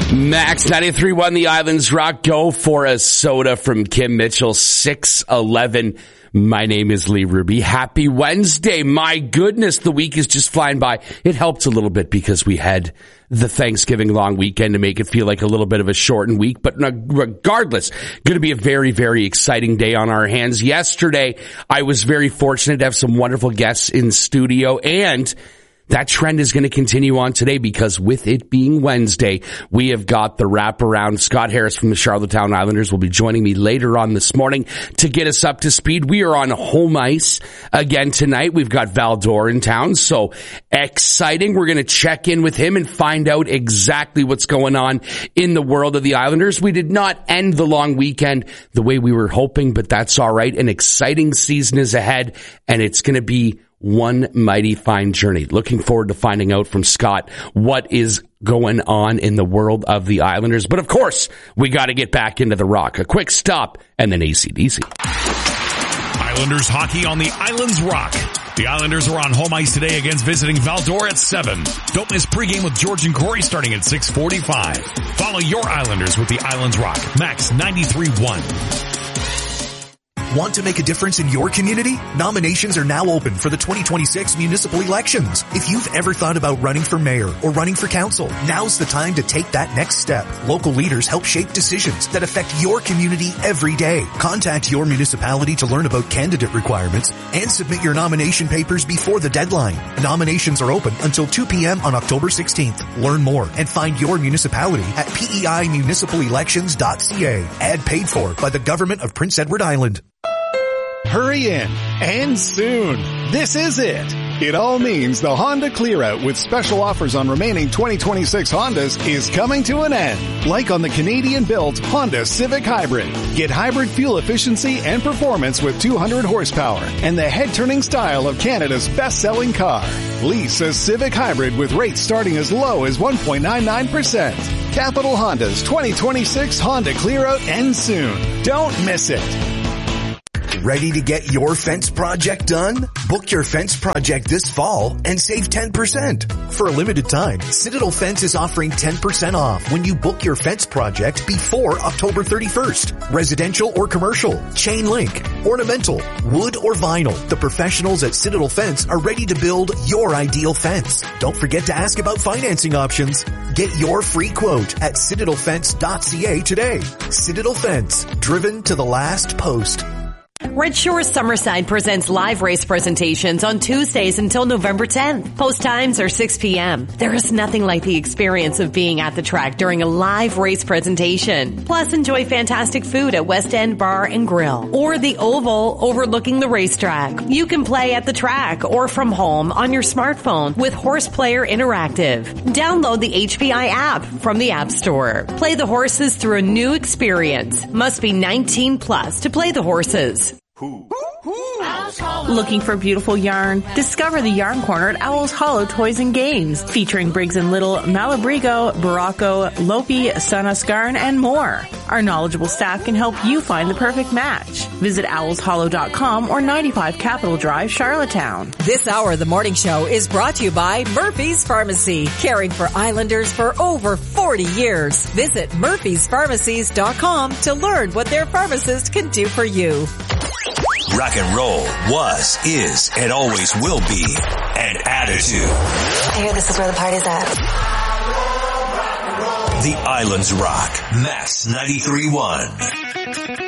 Max 93.1, the Islands Rock. Go for a soda from Kim Mitchell, 6:11. My name is Lee Ruby. Happy Wednesday. My goodness, the week is just flying by. It helped a little bit because we had the Thanksgiving long weekend to make it feel like a little bit of a shortened week. But regardless, going to be a very, very exciting day on our hands. Yesterday, I was very fortunate to have some wonderful guests in studio, and that trend is going to continue on today because with it being Wednesday, we have got the wraparound. Scott Harris from the Charlottetown Islanders will be joining me later on this morning to get us up to speed. We are on home ice again tonight. We've got Val-d'Or in town, so exciting. We're going to check in with him and find out exactly what's going on in the world of the Islanders. We did not end the long weekend the way we were hoping, but that's all right. An exciting season is ahead, and it's going to be one mighty fine journey. Looking forward to finding out from Scott what is going on in the world of the Islanders. But of course, we got to get back into the Rock. A quick stop and then AC/DC. Islanders hockey on the Islands Rock. The Islanders are on home ice today against visiting Val-d'Or at 7. Don't miss pregame with George and Corey starting at 6:45. Follow your Islanders with the Islands Rock. Max 93.1. Want to make a difference in your community? Nominations are now open for the 2026 municipal elections. If you've ever thought about running for mayor or running for council, now's the time to take that next step. Local leaders help shape decisions that affect your community every day. Contact your municipality to learn about candidate requirements and submit your nomination papers before the deadline. Nominations are open until 2 p.m. on October 16th. Learn more and find your municipality at peimunicipalections.ca. Ad paid for by the Government of Prince Edward Island. Hurry in, and soon. This is it. It all means the Honda Clear-Out with special offers on remaining 2026 Hondas is coming to an end. Like on the Canadian-built Honda Civic Hybrid. Get hybrid fuel efficiency and performance with 200 horsepower and the head-turning style of Canada's best-selling car. Lease a Civic Hybrid with rates starting as low as 1.99%. Capital Honda's 2026 Honda Clear-Out ends soon. Don't miss it. Ready to get your fence project done? Book your fence project this fall and save 10%. For a limited time, Citadel Fence is offering 10% off when you book your fence project before October 31st. Residential or commercial, chain link, ornamental, wood or vinyl. The professionals at Citadel Fence are ready to build your ideal fence. Don't forget to ask about financing options. Get your free quote at citadelfence.ca today. Citadel Fence, driven to the last post. Red Shore Summerside presents live race presentations on Tuesdays until November 10th. Post times are 6 p.m. There is nothing like the experience of being at the track during a live race presentation. Plus, enjoy fantastic food at West End Bar and Grill or the Oval overlooking the racetrack. You can play at the track or from home on your smartphone with Horse Player Interactive. Download the HPI app from the App Store. Play the horses through a new experience. Must be 19 plus to play the horses. Looking for beautiful yarn? Discover the Yarn Corner at Owl's Hollow Toys and Games, featuring Briggs & Little, Malabrigo, Barocco, Lopi, Sunusgarn, and more. Our knowledgeable staff can help you find the perfect match. Visit owlshollow.com or 95 Capitol Drive, Charlottetown. This hour of the morning show is brought to you by Murphy's Pharmacy, caring for Islanders for over 40 years. Visit murphyspharmacies.com to learn what their pharmacist can do for you. Rock and roll was, is, and always will be an attitude. I hear this is where the party's at. The Islands Rock. Max 93.1.